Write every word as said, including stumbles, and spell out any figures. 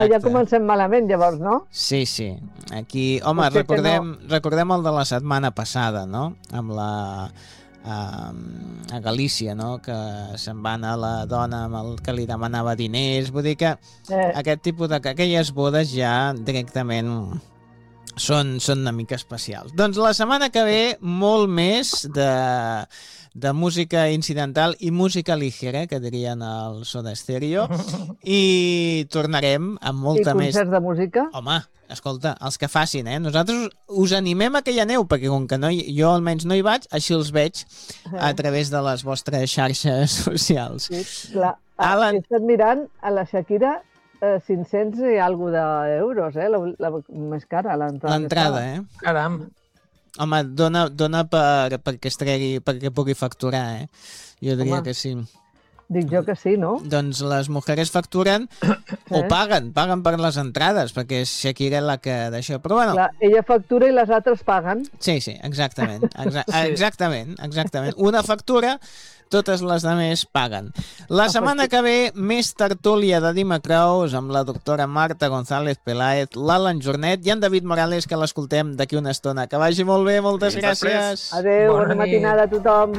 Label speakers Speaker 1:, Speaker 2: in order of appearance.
Speaker 1: Ja comencem malament, llavors, no?
Speaker 2: Sí, sí. Aquí, home, recordem, recordem el de la setmana passada, no? Amb la... A, a Galícia, no? Que se'n va anar la dona amb el que li demanava diners. Vull dir que eh. aquest tipus de... aquelles bodes ja directament són, són una mica especials. Doncs la setmana que ve molt més de, de música incidental i música ligera, que dirien al Soda Stereo, i tornarem amb molta més...
Speaker 1: I concerts de música?
Speaker 2: Home, escolta, els que facin, eh? Nosaltres us animem a que hi aneu, perquè com que no hi, jo almenys no hi vaig, així els veig a través de les vostres xarxes socials.
Speaker 1: Sí, clar. Alan... He estat mirant a la Shakira eh, cinc-cents i alguna d'euros, eh? La, la més cara, l'entrada.
Speaker 2: L'entrada, eh?
Speaker 3: Caram.
Speaker 2: Home, dona, dona per, perquè es tregui, perquè pugui facturar, eh? Jo diria Home. que sí.
Speaker 1: Dic jo que sí, no?
Speaker 2: Doncs les mujeres facturen eh? o paguen, paguen per les entrades, perquè és Shakira la que d'això. Però bueno...
Speaker 1: Clar, ella factura i les altres paguen.
Speaker 2: Sí, sí, exactament. Exa sí. Exactament, exactament. Una factura, totes les altres paguen. La setmana que ve, més tertúlia de Dimecrous amb la doctora Marta González Peláez, l'Alan Jornet i en David Morales, que l'escoltem d'aquí una estona. Que vagi molt bé, moltes gràcies.
Speaker 1: Adéu, bona matinada a tothom.